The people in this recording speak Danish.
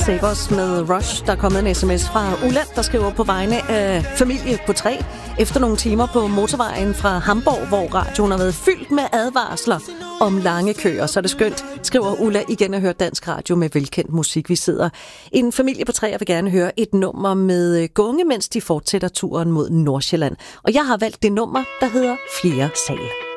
Save Us med Rush. Der er kommet en sms fra Ulla, der skriver på vegne af familie på 3. Efter nogle timer på motorvejen fra Hamburg, hvor radioen har været fyldt med advarsler om lange køer, så er det skønt, skriver Ulla igen at høre dansk radio med velkendt musik. Vi sidder en familie på 3 og vil gerne høre et nummer med Gunge, mens de fortsætter turen mod Nordsjælland. Og jeg har valgt det nummer, der hedder Fjerde Sal.